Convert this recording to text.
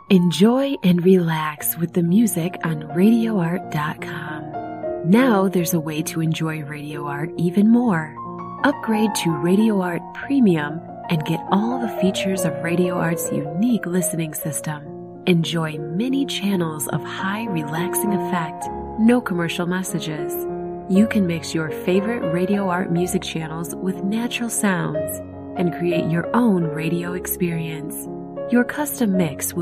Enjoy and relax with the music on RadioArt.com. Now there's a way to enjoy Radio Art even more. Upgrade to Radio Art Premium and get all the features of Radio Art's unique listening system. Enjoy many channels of high relaxing effect, no commercial messages. You can mix your favorite Radio Art music channels with natural sounds and create your own radio experience. Your custom mix will